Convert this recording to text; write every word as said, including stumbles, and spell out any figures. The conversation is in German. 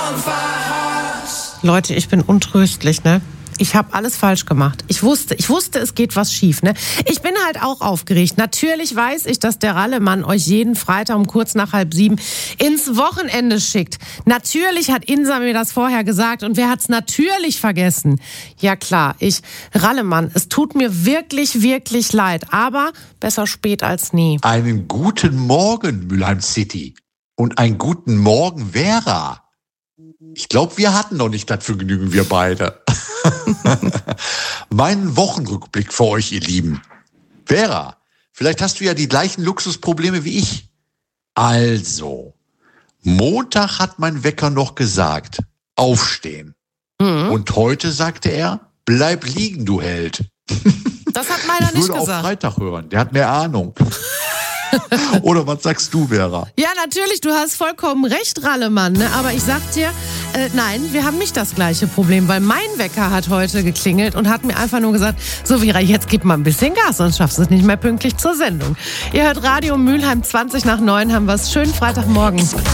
Leute, ich bin untröstlich, ne? Ich habe alles falsch gemacht. Ich wusste, ich wusste, es geht was schief, ne? Ich bin halt auch aufgeregt. Natürlich weiß ich, dass der Rallemann euch jeden Freitag um kurz nach halb sieben ins Wochenende schickt. Natürlich hat Insa mir das vorher gesagt und wer hat's natürlich vergessen? Ja klar, ich, Rallemann, es tut mir wirklich, wirklich leid, aber besser spät als nie. Einen guten Morgen, Mülheim City. Und einen guten Morgen, Vera. Ich glaube, wir hatten noch nicht das Vergnügen, wir beide. Mein Wochenrückblick für euch, ihr Lieben. Vera, vielleicht hast du ja die gleichen Luxusprobleme wie ich. Also, Montag hat mein Wecker noch gesagt, aufstehen. Mhm. Und heute sagte er, bleib liegen, du Held. Das hat meiner nicht gesagt. Ich würde auf Freitag hören, der hat mehr Ahnung. Oder was sagst du, Vera? Ja, natürlich, du hast vollkommen recht, Rallemann. Ne? Aber ich sag dir, äh, nein, wir haben nicht das gleiche Problem, weil mein Wecker hat heute geklingelt und hat mir einfach nur gesagt, so Vera, jetzt gib mal ein bisschen Gas, sonst schaffst du es nicht mehr pünktlich zur Sendung. Ihr hört Radio Mülheim, zwanzig nach neun haben wir es. Schönen Freitagmorgen.